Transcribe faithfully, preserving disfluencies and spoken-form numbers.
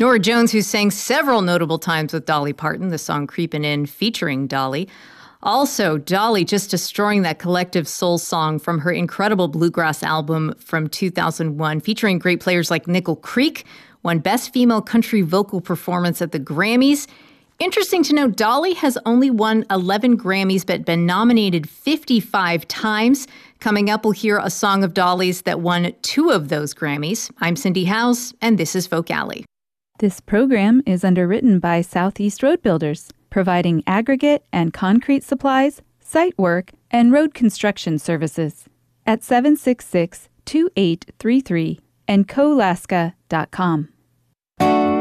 Norah Jones, who sang several notable times with Dolly Parton, the song Creepin' In featuring Dolly. Also, Dolly just destroying that collective soul song from her incredible bluegrass album from two thousand one, featuring great players like Nickel Creek, won Best Female Country Vocal Performance at the Grammys. Interesting to note, Dolly has only won eleven Grammys, but been nominated fifty-five times. Coming up, we'll hear a song of Dolly's that won two of those Grammys. I'm Cindy Howes, and this is Folk Alley. This program is underwritten by Southeast Road Builders, providing aggregate and concrete supplies, site work, and road construction services at seven six six, two eight three three and colaska dot com.